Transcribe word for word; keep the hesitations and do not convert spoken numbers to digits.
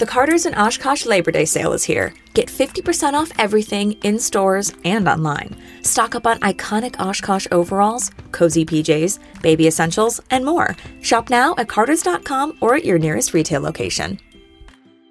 The Carter's and Oshkosh Labor Day sale is here. Get fifty percent off everything in stores and online. Stock up on iconic Oshkosh overalls, cozy P Js, baby essentials, and more. Shop now at carters dot com or at your nearest retail location.